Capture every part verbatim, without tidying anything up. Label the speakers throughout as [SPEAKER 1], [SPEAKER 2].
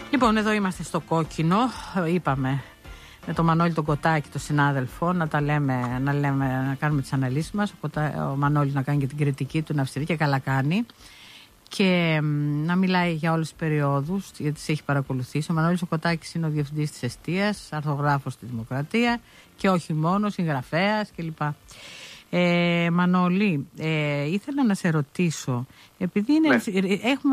[SPEAKER 1] Λοιπόν, εδώ είμαστε στο κόκκινο. Είπαμε με τον Μανώλη τον Κοτάκη, τον συνάδελφο, να τα λέμε, να, λέμε, να κάνουμε τις αναλύσεις μας. Ο, ο Μανώλης να κάνει και την κριτική του, να αυστηρή, και καλά κάνει. Και να μιλάει για όλες τις περιόδους, γιατί τις έχει παρακολουθήσει. Ο Μανώλης ο Κοτάκης είναι ο διευθυντής της Εστίας, αρθογράφος στη Δημοκρατία και όχι μόνο, συγγραφέας κλπ. Ε, Μανώλη, ε, ήθελα να σε ρωτήσω, επειδή είναι, ναι. έχουμε,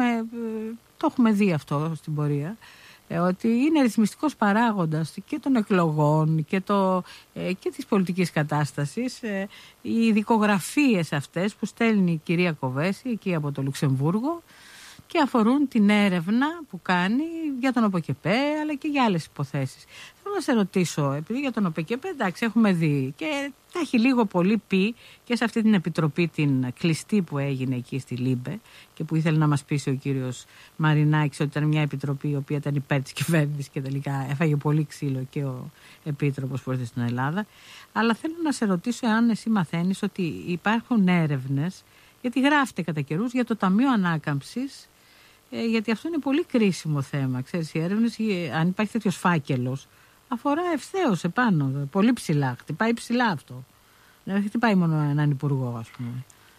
[SPEAKER 1] το έχουμε δει αυτό στην πορεία, ε, ότι είναι ρυθμιστικός παράγοντας και των εκλογών και, το, ε, και της πολιτικής κατάστασης, ε, οι δικογραφίες αυτές που στέλνει η κυρία Κοβέση εκεί από το Λουξεμβούργο και αφορούν την έρευνα που κάνει για τον ΟΠΕΚΕΠΕ αλλά και για άλλες υποθέσεις. Θέλω να σε ρωτήσω, επειδή για τον ΟΠΕΚΕΠΕ εντάξει έχουμε δει και τα έχει λίγο πολύ πει και σε αυτή την επιτροπή την κλειστή που έγινε εκεί στη Λίμπε και που ήθελε να μας πείσει ο κύριος Μαρινάκης ότι ήταν μια επιτροπή η οποία ήταν υπέρ της κυβέρνησης και τελικά έφαγε πολύ ξύλο και ο επίτροπος που ήρθε στην Ελλάδα. Αλλά θέλω να σε ρωτήσω εάν εσύ μαθαίνεις ότι υπάρχουν έρευνες, γιατί γράφεται κατά καιρούς για το Ταμείο Ανάκαμψης, ε, γιατί αυτό είναι πολύ κρίσιμο θέμα. Ξέρεις, οι έρευνες, αν υπάρχει τέτοιος φάκελος, αφορά ευθέως επάνω, πολύ ψηλά. Χτυπάει ψηλά αυτό. Δεν χτυπάει μόνο έναν υπουργό, ας πούμε.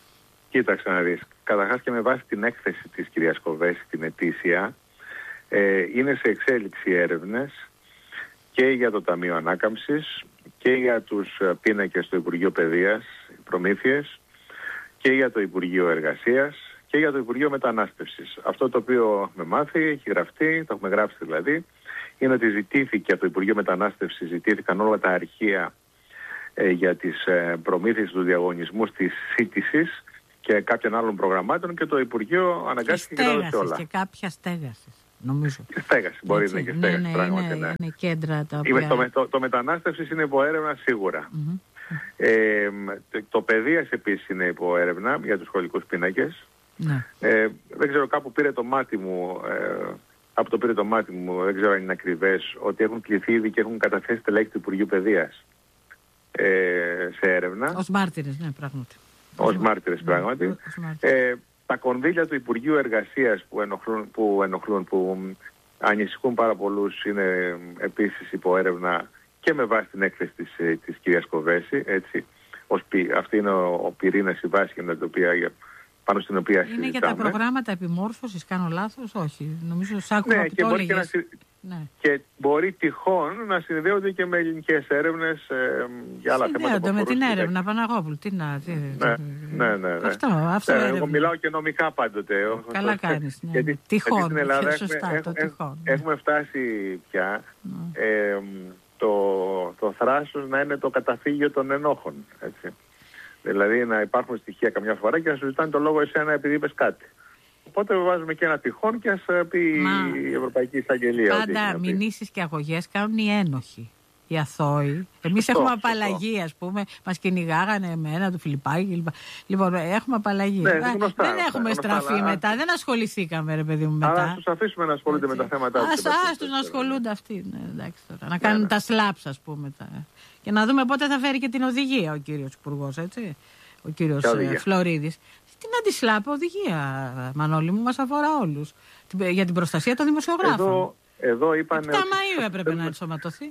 [SPEAKER 2] Κοίταξε να δεις. Καταρχάς και με βάση την έκθεση της κυρίας Κοβέση, την ετήσια, ε, είναι σε εξέλιξη έρευνες και για το Ταμείο Ανάκαμψης και για τους πίνακες του Υπουργείου Παιδείας, προμήθειες, και για το Υπουργείο Εργασίας και για το Υπουργείο Μετανάστευσης. Αυτό το οποίο έχουμε μάθει, έχει γραφτεί, το έχουμε γράψει δηλαδή, είναι ότι ζητήθηκε από το Υπουργείο Μετανάστευσης, ζητήθηκαν όλα τα αρχεία ε, για τις ε, προμήθειες του διαγωνισμού της σύντησης και κάποιων άλλων προγραμμάτων και το Υπουργείο αναγκάστηκε και τα δώσει όλα.
[SPEAKER 1] Και κάποια στέγασης, νομίζω.
[SPEAKER 2] Και στέγαση, μπορεί έτσι, να είναι και στέγαση,
[SPEAKER 1] ναι, ναι,
[SPEAKER 2] πράγματι.
[SPEAKER 1] Είναι,
[SPEAKER 2] ναι.
[SPEAKER 1] είναι κέντρα τα οποία...
[SPEAKER 2] Το, το, το, το μετανάστευσης είναι υπό έρευνα σίγουρα. Mm-hmm. Ε, το, το παιδείας επίσης είναι υπό έρευνα για τους σχολικούς πίνακες. Ναι. Ε, δεν ξέρω, κάπου πήρε το μάτι μου... Ε, από το πήρε το μάτι μου, δεν ξέρω αν είναι ακριβές, ότι έχουν κληθεί ήδη και έχουν καταθέσει τελέχη του Υπουργείου Παιδείας ε, σε έρευνα.
[SPEAKER 1] Ως μάρτυρες, ναι, πράγματι.
[SPEAKER 2] Ως μάρτυρες, πράγματι. Ναι, ως μάρτυρες. Ε, τα κονδύλια του Υπουργείου Εργασίας που ενοχλούν, που, ενοχλούν, που ανησυχούν πάρα πολλούς, είναι επίσης υπό έρευνα και με βάση την έκθεση της, της κυρίας Κοβέση. Έτσι. Ως, αυτή είναι ο, ο πυρήνας, η βάση για την οποία... πάνω στην οποία
[SPEAKER 1] είναι
[SPEAKER 2] συζητάμε.
[SPEAKER 1] Για τα προγράμματα επιμόρφωσης, κάνω λάθος, όχι. Νομίζω σ' άκουγα
[SPEAKER 2] ναι,
[SPEAKER 1] ότι
[SPEAKER 2] και
[SPEAKER 1] το
[SPEAKER 2] μπορεί
[SPEAKER 1] έλεγες.
[SPEAKER 2] Και, να,
[SPEAKER 1] ναι.
[SPEAKER 2] και μπορεί τυχόν να συνδέονται και με ελληνικές έρευνες ε, για άλλα θέματα.
[SPEAKER 1] Συνδέονται με την έρευνα, Παναγόπουλου. Τι να... Τι,
[SPEAKER 2] ναι, ναι, ναι, ναι.
[SPEAKER 1] Αυτό, αυτό
[SPEAKER 2] ε, εγώ μιλάω και νομικά πάντοτε.
[SPEAKER 1] Καλά κάνεις. Ναι.
[SPEAKER 2] Γιατί,
[SPEAKER 1] τυχόν,
[SPEAKER 2] γιατί στην Ελλάδα
[SPEAKER 1] σωστά,
[SPEAKER 2] έχουμε,
[SPEAKER 1] το
[SPEAKER 2] έχουμε,
[SPEAKER 1] τυχόν,
[SPEAKER 2] έχουμε φτάσει πια ναι. ε, το, το θράσος να είναι το καταφύγιο των ενόχων. Έτσι. Δηλαδή να υπάρχουν στοιχεία καμιά φορά και να σου ζητάνε το λόγο εσένα επειδή είπες κάτι. Οπότε βάζουμε και ένα τυχόν και ας πει Μα, η Ευρωπαϊκή Εισαγγελία.
[SPEAKER 1] Πάντα μηνύσεις και αγωγές κάνουν οι ένοχοι, οι αθώοι. Εμείς έχουμε απαλλαγή, ας πούμε. Μας κυνηγάγανε εμένα, του Φιλιππάκη κλπ. Λοιπόν, έχουμε απαλλαγή.
[SPEAKER 2] Ναι, γνωστά,
[SPEAKER 1] δεν
[SPEAKER 2] γνωστά,
[SPEAKER 1] έχουμε
[SPEAKER 2] γνωστά,
[SPEAKER 1] στραφεί
[SPEAKER 2] αλλά...
[SPEAKER 1] μετά, δεν ασχοληθήκαμε, ρε παιδί μου, μετά.
[SPEAKER 2] Αλλά τους αφήσουμε να ασχολούνται έτσι. Με τα θέματα τους.
[SPEAKER 1] Ας τους να ασχολούνται αυτοί. Ναι, εντάξει, τώρα. Να κάνουν ναι, τα σλάψ, ας πούμε. Τα... Και να δούμε πότε θα φέρει και την οδηγία ο κύριος Υπουργός, έτσι. Ο κύριος Φλωρίδης. Την αντισλάπ οδηγία, Μανώλη μου, μας αφορά όλους. Για την προστασία των δημοσιογράφων.
[SPEAKER 2] Εδώ, εδώ είπαν.
[SPEAKER 1] επτά Μαΐου έπρεπε να ενσωματωθεί.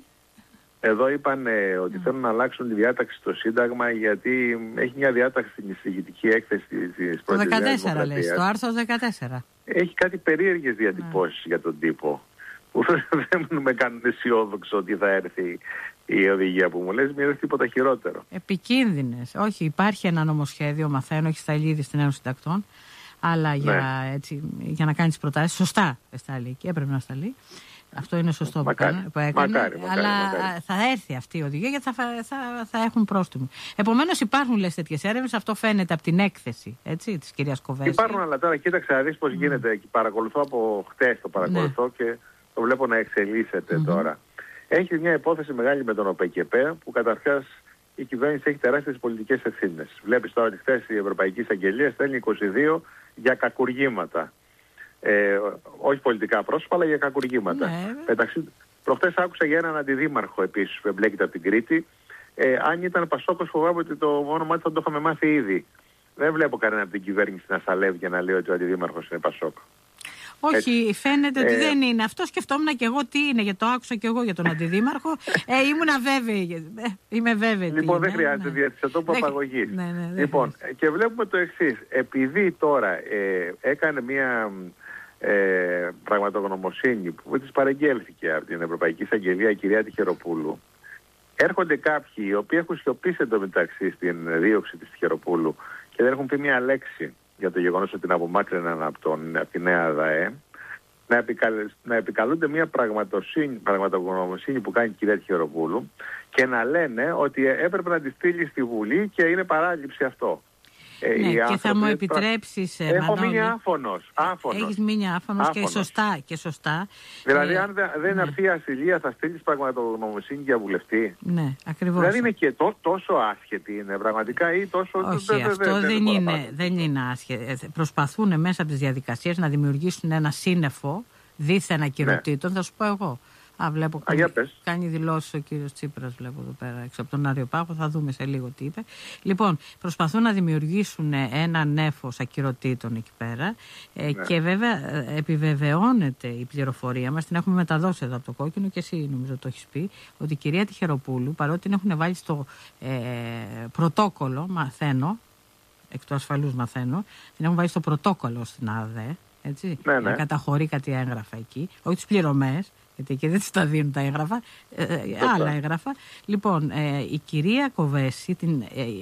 [SPEAKER 2] Εδώ είπαν ε, ότι mm. θέλουν να αλλάξουν τη διάταξη στο Σύνταγμα, γιατί έχει μια διάταξη στην εισηγητική έκθεση της
[SPEAKER 1] το δεκατέσσερα λες, το άρθρο δεκατέσσερα.
[SPEAKER 2] Έχει κάτι περίεργες διατυπώσεις mm. για τον τύπο, που δεν με κάνουν αισιόδοξο ότι θα έρθει η οδηγία που μου λες, μην έρθει τίποτα χειρότερο.
[SPEAKER 1] Επικίνδυνες. Όχι, υπάρχει ένα νομοσχέδιο, μαθαίνω, έχει σταλεί ήδη στην Ένωση Συντακτών, αλλά ναι. για, έτσι, για να κάνει τις προτάσεις, σωστά στάλει και έπρεπε να σταλεί. Αυτό είναι σωστό
[SPEAKER 2] μακάρι,
[SPEAKER 1] που, που έκανε.
[SPEAKER 2] Μακάρι, μακάρι,
[SPEAKER 1] αλλά
[SPEAKER 2] μακάρι.
[SPEAKER 1] θα έρθει αυτή η οδηγία γιατί θα, θα, θα έχουν πρόστιμο. Επομένως υπάρχουν λες τέτοιες έρευνες, αυτό φαίνεται από την έκθεση έτσι, της κυρίας Κοβέση.
[SPEAKER 2] Υπάρχουν, αλλά τώρα κοίταξε να δεις πώς mm. γίνεται. Παρακολουθώ από χτες, το παρακολουθώ ναι. και το βλέπω να εξελίσσεται mm-hmm. τώρα. Έχει μια υπόθεση μεγάλη με τον ΟΠΕΚΕΠΕ που καταρχάς η κυβέρνηση έχει τεράστιες πολιτικές ευθύνες. Βλέπεις τώρα ότι χθες η Ευρωπαϊκή Εισαγγελία στέλνει είκοσι δύο για κακουργήματα. Ε, όχι πολιτικά πρόσωπα, αλλά για κακουργήματα. Ναι. Μεταξύ, προχτές άκουσα για έναν αντιδήμαρχο επίσης που εμπλέκεται από την Κρήτη. Ε, αν ήταν Πασόκος, φοβάμαι ότι το όνομά του θα το είχαμε μάθει ήδη. Δεν βλέπω κανένα από την κυβέρνηση να σαλεύει και να λέει ότι ο αντιδήμαρχος είναι Πασόκ.
[SPEAKER 1] Όχι, έτσι. Φαίνεται ότι ε... δεν είναι. Αυτό σκεφτόμουν και εγώ τι είναι, γιατί το άκουσα και εγώ για τον αντιδήμαρχο. ε, ήμουν αβέβαιη. Ε, είμαι βέβαιη.
[SPEAKER 2] Λοιπόν, δεν χρειάζεται
[SPEAKER 1] ναι.
[SPEAKER 2] διατησιατόπο απαγωγή.
[SPEAKER 1] Ναι, ναι,
[SPEAKER 2] λοιπόν, και βλέπουμε το εξής. Επειδή τώρα ε, έκανε μια ε, πραγματογνωμοσύνη που της παραγγέλθηκε από την Ευρωπαϊκή Εισαγγελία, η κυρία Τιχεροπούλου, έρχονται κάποιοι οι οποίοι έχουν σιωπήσει εντωμεταξύ στην δίωξη της Τιχεροπούλου και δεν έχουν πει μια λέξη για το γεγονός ότι την απομάκρυναν από, τον, από τη νέα ΔΑΕ, να, επικαλ, να επικαλούνται μια πραγματογνωμοσύνη που κάνει η κυρία Τιχεροπούλου και να λένε ότι έπρεπε να τη στείλει στη Βουλή και είναι παράληψη αυτό.
[SPEAKER 1] Ναι, και θα μου επιτρέψεις,
[SPEAKER 2] Έχω Μανώλη, μείνει άφωνος, άφωνος.
[SPEAKER 1] Έχεις μείνει άφωνος, άφωνος. Και, σωστά, και σωστά.
[SPEAKER 2] Δηλαδή
[SPEAKER 1] ε,
[SPEAKER 2] αν δεν ναι. έρθει η ασυλία θα στείλεις πραγματογνωμοσύνη για βουλευτή.
[SPEAKER 1] Ναι, ακριβώς.
[SPEAKER 2] Δηλαδή είναι και τό, τόσο άσχετη είναι πραγματικά ή τόσο...
[SPEAKER 1] Όχι,
[SPEAKER 2] δε, δε,
[SPEAKER 1] αυτό
[SPEAKER 2] δε,
[SPEAKER 1] δεν,
[SPEAKER 2] δε,
[SPEAKER 1] είναι,
[SPEAKER 2] δε,
[SPEAKER 1] δεν είναι άσχετη. Προσπαθούν μέσα από τις διαδικασίες να δημιουργήσουν ένα σύννεφο δίθεν ακυρωτήτων, ναι. θα σου πω εγώ. Α, βλέπω
[SPEAKER 2] Α,
[SPEAKER 1] κάνει, κάνει δηλώσεις ο κύριος Τσίπρας, βλέπω εδώ πέρα έξω από τον Αριοπάγο, θα δούμε σε λίγο τι είπε. Λοιπόν, προσπαθούν να δημιουργήσουν ένα νέφος ακυρωτήτων εκεί πέρα ε, ναι. και βέβαια επιβεβαιώνεται η πληροφορία μας, την έχουμε μεταδώσει εδώ από το Κόκκινο και εσύ νομίζω το έχεις πει, ότι η κυρία Τιχεροπούλου, παρότι την έχουν βάλει στο ε, πρωτόκολλο, μαθαίνω, εκ του ασφαλούς μαθαίνω, την έχουν βάλει στο πρωτόκολλο στην ΑΔΕ, έτσι, ναι, ναι. να καταχωρεί κάτι έγγραφα εκεί, όχι τις πληρωμές, γιατί και δεν της τα δίνουν τα έγγραφα, ε, άλλα έγγραφα. Λοιπόν, ε, η κυρία Κοβέση την,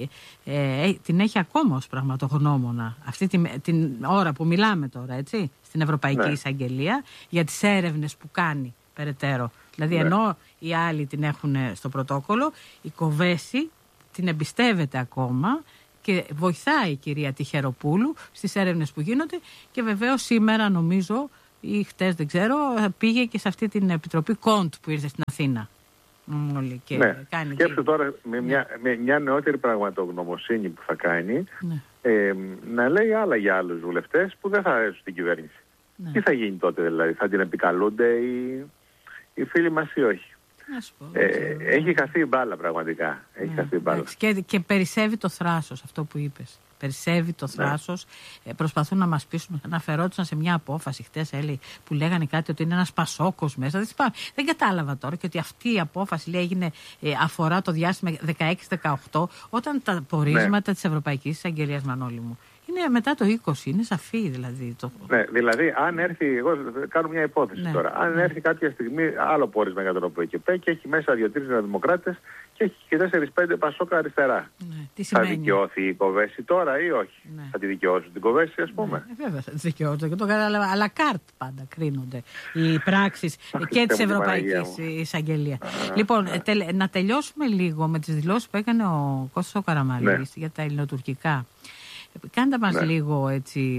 [SPEAKER 1] ε, ε, την έχει ακόμα ως πραγματογνώμονα αυτή την, την ώρα που μιλάμε τώρα, έτσι, στην Ευρωπαϊκή ναι. Εισαγγελία για τις έρευνες που κάνει περαιτέρω. Δηλαδή, ναι. ενώ οι άλλοι την έχουν στο πρωτόκολλο, η Κοβέση την εμπιστεύεται ακόμα και βοηθάει η κυρία Τιχεροπούλου στις έρευνες που γίνονται και βεβαίως σήμερα νομίζω ή χτες δεν ξέρω, πήγε και σε αυτή την επιτροπή Κοντ που ήρθε στην Αθήνα. Μόλι και
[SPEAKER 2] ναι.
[SPEAKER 1] κάνει
[SPEAKER 2] Σκέψου
[SPEAKER 1] και...
[SPEAKER 2] τώρα με, ναι. μια, με μια νεότερη πραγματογνωμοσύνη που θα κάνει
[SPEAKER 1] ναι.
[SPEAKER 2] ε, να λέει άλλα για άλλους βουλευτές που δεν θα αρέσουν στην κυβέρνηση. Ναι. Τι θα γίνει τότε δηλαδή, θα την επικαλούνται οι, οι φίλοι μας ή όχι.
[SPEAKER 1] Πω,
[SPEAKER 2] ε, έχει χαθεί η μπάλα πραγματικά. Έχει ναι. χαθεί η μπάλα.
[SPEAKER 1] Και, και περισσεύει το θράσος αυτό που είπες. Περισσεύει το θράσος. Ναι. Ε, προσπαθούν να μας πείσουν. Αναφερόντουσαν σε μια απόφαση χτες που λέγανε κάτι ότι είναι ένας πασόκος μέσα. Δεν, δεν κατάλαβα τώρα και ότι αυτή η απόφαση λέει, έγινε, ε, αφορά το διάστημα δεκαέξι δεκαοκτώ, όταν τα πορίσματα ναι. της Ευρωπαϊκής Εισαγγελίας, Μανώλη μου, είναι μετά το είκοσι, είναι σαφή δηλαδή. Το...
[SPEAKER 2] Ναι, δηλαδή αν έρθει, εγώ κάνω μια υπόθεση ναι. τώρα, αν ναι. έρθει κάποια στιγμή άλλο πόρισμα για τον ΟΠΕΚΕΠΕ και έχει μέσα δύο-τρεις δημοκράτες και έχει και τέσσερις πέντε πασόκα αριστερά. Ναι. Τι θα δικαιώθει η Κοβέση τώρα ή όχι? Ναι. Θα τη δικαιώσουν την Κοβέση, ας πούμε?
[SPEAKER 1] Ναι, βέβαια θα τη δικαιώσουν. Και το κατάλαβα. Αλλά κάρτ πάντα κρίνονται οι πράξεις και της Ευρωπαϊκής Εισαγγελίας. Λοιπόν, ναι. τελ, να τελειώσουμε λίγο με τις δηλώσεις που έκανε ο Κώστας ο Καραμανλής ναι. για τα ελληνοτουρκικά. Κάντε μας ναι. λίγο έτσι,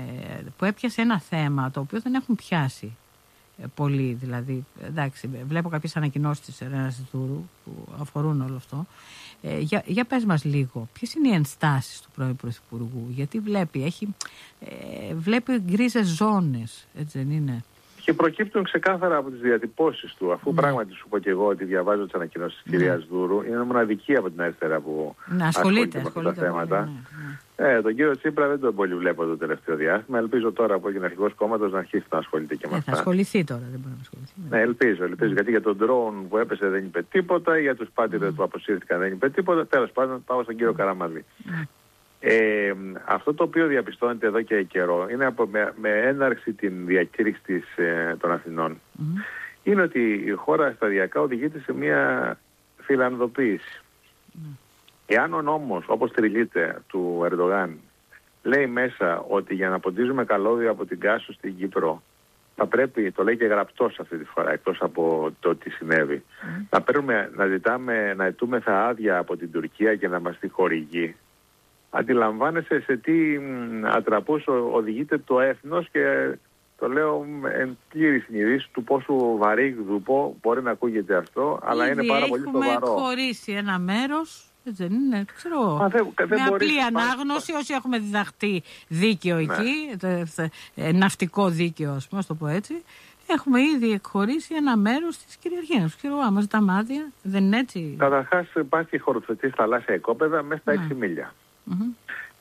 [SPEAKER 1] που έπιασε ένα θέμα το οποίο δεν έχουν πιάσει πολύ, δηλαδή, εντάξει, βλέπω κάποιες ανακοινώσεις της Ρένας Δούρου που αφορούν όλο αυτό. Ε, για, για πες μας λίγο, ποιες είναι οι ενστάσεις του πρώην Πρωθυπουργού, γιατί βλέπει, έχει, ε, βλέπει γκρίζες ζώνες, έτσι δεν είναι?
[SPEAKER 2] Και προκύπτουν ξεκάθαρα από τις διατυπώσεις του, αφού ναι. πράγματι σου πω και εγώ ότι διαβάζω τις ανακοινώσεις της ναι. κυρίας Δούρου, είναι μοναδική από την αριστερά που
[SPEAKER 1] ναι, ασχολείται,
[SPEAKER 2] ασχολείται με
[SPEAKER 1] ασχολείται
[SPEAKER 2] αυτά τα θέματα.
[SPEAKER 1] Ναι, ναι.
[SPEAKER 2] Ε, τον κύριο Τσίπρα δεν τον πολύ βλέπω το τελευταίο διάστημα. Ελπίζω τώρα που έγινε αρχηγός κόμματος να αρχίσει να ασχολείται και με
[SPEAKER 1] ε,
[SPEAKER 2] αυτά.
[SPEAKER 1] Θα ασχοληθεί τώρα, δεν μπορεί να ασχοληθεί.
[SPEAKER 2] Ναι, ελπίζω, ελπίζω. Ναι. Γιατί για τον drone που έπεσε δεν είπε τίποτα, για τους πάντηρες mm. που αποσύρθηκαν δεν είπε τίποτα. Τέλος πάντων, πάω στον κύριο mm. Καραμανλή. Mm. Ε, αυτό το οποίο διαπιστώνεται εδώ και καιρό είναι από, με, με έναρξη την διακήρυξη της, ε, των Αθηνών mm. είναι ότι η χώρα σταδιακά οδηγείται σε μια φιλανδοποίηση. Mm. Εάν ο νόμος, όπως τριλείται, του Ερντογάν λέει μέσα ότι για να ποντίζουμε καλώδια από την Κάσο στην Κύπρο θα πρέπει, το λέει και γραπτός αυτή τη φορά, εκτός από το τι συνέβη, mm. να, παίρνουμε, να ζητάμε, να αιτούμεθα άδεια από την Τουρκία και να μας τη χορηγεί. Αντιλαμβάνεσαι σε τι ατραπούς οδηγείται το έθνος και το λέω εν πλήρη συνειδήση του πόσο βαρύγδουπο μπορεί να ακούγεται αυτό, αλλά ήδη είναι πάρα πολύ σοβαρό.
[SPEAKER 1] Έχουμε χωρίσει ένα μέρος, έτσι δεν είναι, ξέρω,
[SPEAKER 2] Α, δεν, δεν
[SPEAKER 1] με απλή ανάγνωση, όσοι έχουμε διδαχτεί δίκαιο ναι. εκεί, το, ε, ναυτικό δίκαιο, ας πούμε, ας το πω έτσι, έχουμε ήδη εκχωρήσει ένα μέρος της κυριαρχίας. Ξέρω, άμα ζητάμε άδεια, δεν είναι έτσι?
[SPEAKER 2] Καταρχάς υπάρχει χωροθετή θαλάσσια οικόπεδα μέσα στα έξι μίλια. Mm-hmm.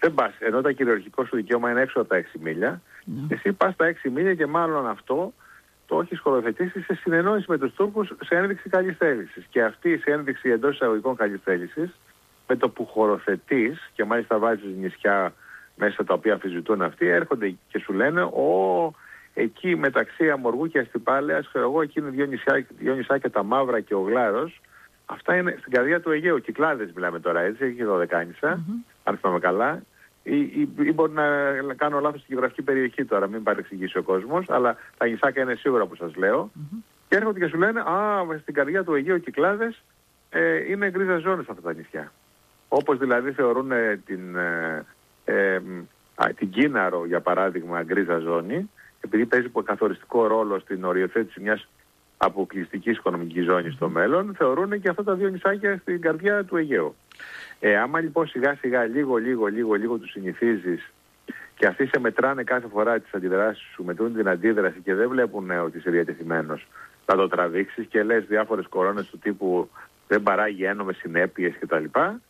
[SPEAKER 2] Δεν πας, ενώ το κυριαρχικό σου δικαίωμα είναι έξω από τα έξι μίλια, ναι. Εσύ πας τα έξι μίλια και μάλλον αυτό το έχεις χωροθετήσει σε συνεννόηση με τους Τούρκους σε ένδειξη καλής θέλησης. Και αυτή η ένδειξη εντός εισαγωγικών καλής θέλησης, με το που χωροθετείς και μάλιστα βάζεις νησιά μέσα τα οποία αμφισβητούν αυτοί, έρχονται και σου λένε «Ω, εκεί μεταξύ Αμοργού και Αστυπάλαιας, ξέρω εγώ, εκεί είναι δύο νησιά, δύο νησάκια τα Μαύρα και ο Γλάρος». Αυτά είναι στην καρδιά του Αιγαίου. Κυκλάδες μιλάμε τώρα, έτσι, έχει δωδεκάνησα, mm-hmm. αν θυμάμαι καλά. Ή, ή, ή μπορεί να κάνω λάθος στη γεωγραφική περιοχή τώρα, μην παρεξηγήσει ο κόσμος, αλλά τα νησάκια είναι σίγουρα που σας λέω. Mm-hmm. Και έρχονται και σου λένε, α, στην καρδιά του Αιγαίου Κυκλάδες ε, είναι γκρίζα ζώνες αυτά τα νησιά. Όπως δηλαδή θεωρούν την, ε, ε, α, την Κίναρο, για παράδειγμα, γκρίζα ζώνη, επειδή παίζει καθοριστικό ρόλο στην οριοθέτηση μιας αποκλειστικής οικονομικής ζώνης στο μέλλον, θεωρούν και αυτά τα δύο νησάκια στην καρδιά του Αιγαίου. Ε, άμα λοιπόν σιγά σιγά λίγο λίγο λίγο λίγο τους συνηθίζεις και αυτοί σε μετράνε κάθε φορά τις αντιδράσεις σου, μετρούν την αντίδραση και δεν βλέπουν ε, ότι είσαι διατεθειμένος να το τραβήξεις και λες διάφορες κορώνες του τύπου δεν παράγει ένομες συνέπειες κτλ.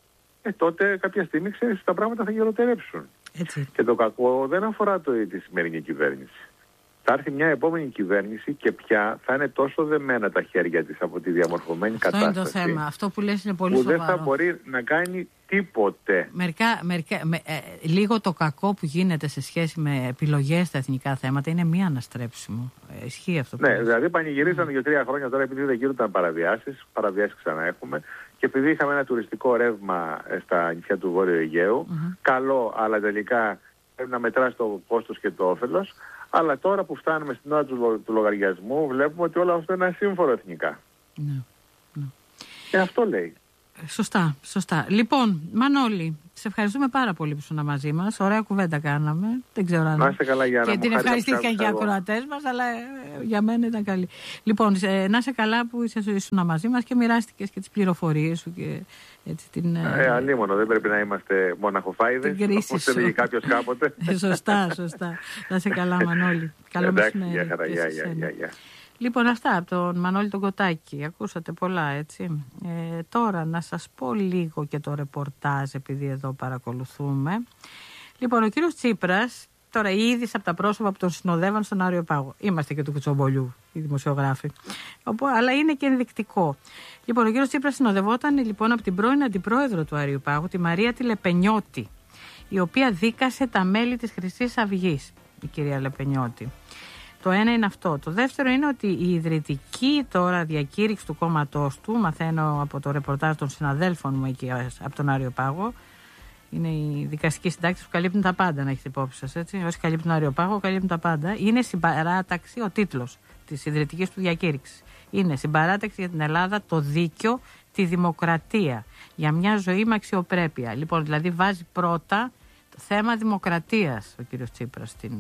[SPEAKER 2] Ε, τότε κάποια στιγμή ξέρεις τα πράγματα θα γεροτερέψουν. Έτσι. Και το κακό δεν αφορά το, τη σημερινή κυβέρνηση. Θα έρθει μια επόμενη κυβέρνηση και πια θα είναι τόσο δεμένα τα χέρια της από τη διαμορφωμένη
[SPEAKER 1] αυτό
[SPEAKER 2] κατάσταση.
[SPEAKER 1] Αυτό είναι το θέμα. Αυτό που λες είναι πολύ
[SPEAKER 2] που
[SPEAKER 1] σοβαρό.
[SPEAKER 2] Δεν θα μπορεί να κάνει τίποτε.
[SPEAKER 1] Μερικά, μερικά, με, ε, λίγο το κακό που γίνεται σε σχέση με επιλογές στα εθνικά θέματα είναι μη αναστρέψιμο. Ε, ισχύει αυτό που
[SPEAKER 2] Ναι,
[SPEAKER 1] λες.
[SPEAKER 2] δηλαδή πανηγυρίσαν mm. για τρία χρόνια τώρα επειδή δεν γίνονταν παραβιάσεις. Παραβιάσεις ξανά έχουμε. Και επειδή είχαμε ένα τουριστικό ρεύμα στα νησιά του Βόρειου Αιγαίου, mm-hmm. καλό, αλλά τελικά πρέπει να μετράς το κόστος και το όφελος. Αλλά τώρα που φτάνουμε στην ώρα του, του λογαριασμού, βλέπουμε ότι όλο αυτό είναι ασύμφορο εθνικά. Ναι, ναι. Και αυτό λέει.
[SPEAKER 1] Σωστά, σωστά. Λοιπόν, Μανώλη, σε ευχαριστούμε πάρα πολύ που ήσουν μαζί μας. Ωραία κουβέντα κάναμε. Δεν ξέρω αν.
[SPEAKER 2] Να είστε καλά, Γιάννα.
[SPEAKER 1] Και την ευχαριστήθηκαν και οι ακροατές μας, αλλά για μένα ήταν καλή. Λοιπόν, να είσαι καλά που ήσουν μαζί μας και μοιράστηκες και τις πληροφορίες σου και έτσι την.
[SPEAKER 2] Ε, αλίμονο, δεν πρέπει να είμαστε μοναχοφάιδες. Όπως έλεγε κάποιος κάποτε.
[SPEAKER 1] Σωστά, σωστά. Να είσαι καλά, Μανώλη. Καλό μεσημέρι.
[SPEAKER 2] Γεια χαρά, γεια, γεια, γεια.
[SPEAKER 1] Λοιπόν, αυτά από τον Μανώλη τον Κοτάκη. Ακούσατε πολλά, έτσι. Ε, τώρα να σας πω λίγο και το ρεπορτάζ, επειδή εδώ παρακολουθούμε. Λοιπόν, ο κύριος Τσίπρας, τώρα η είδηση από τα πρόσωπα που τον συνοδεύαν στον Αριοπάγο. Είμαστε και του Κουτσομπολιού, οι δημοσιογράφοι. Οπότε, αλλά είναι και ενδεικτικό. Λοιπόν, ο κύριος Τσίπρας συνοδευόταν λοιπόν από την πρώην αντιπρόεδρο του Αριοπάγου, τη Μαρία τη Λεπενιώτη, η οποία δίκασε τα μέλη της Χρυσής Αυγής, η κυρία Λεπενιώτη. Το ένα είναι αυτό. Το δεύτερο είναι ότι η ιδρυτική τώρα διακήρυξη του κόμματός του, μαθαίνω από το ρεπορτάζ των συναδέλφων μου εκεί από τον Αριοπάγο, είναι οι δικαστικοί συντάξεις που καλύπτουν τα πάντα, να έχετε υπόψη σας, έτσι. Όσοι καλύπτουν τον Αριοπάγο, καλύπτουν τα πάντα. Είναι συμπαράταξη, ο τίτλος της ιδρυτικής του διακήρυξης. Είναι συμπαράταξη για την Ελλάδα, το δίκαιο, τη δημοκρατία. Για μια ζωή με αξιοπρέπεια. Λοιπόν, δηλαδή βάζει πρώτα το θέμα δημοκρατίας ο κύριος Τσίπρας στην.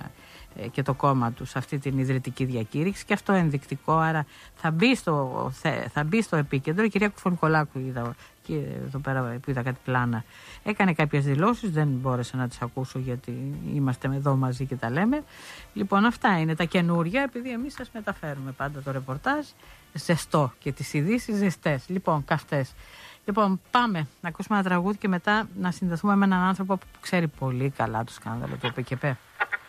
[SPEAKER 1] Και το κόμμα του σε αυτή την ιδρυτική διακήρυξη και αυτό ενδεικτικό, άρα θα μπει στο, θα μπει στο επίκεντρο. Η κυρία Κουφονικολάκου είδα, και εδώ πέρα που είδα κάτι πλάνα, έκανε κάποιες δηλώσεις, δεν μπόρεσα να τις ακούσω γιατί είμαστε εδώ μαζί και τα λέμε. Λοιπόν, αυτά είναι τα καινούρια, επειδή εμείς σας μεταφέρουμε πάντα το ρεπορτάζ ζεστό και τις ειδήσεις ζεστές, λοιπόν καυτές. Λοιπόν, πάμε να ακούσουμε ένα τραγούδι και μετά να συνδεθούμε με έναν άνθρωπο που ξέρει πολύ καλά το σκάνδαλο του ΟΠΕΚΕΠΕ.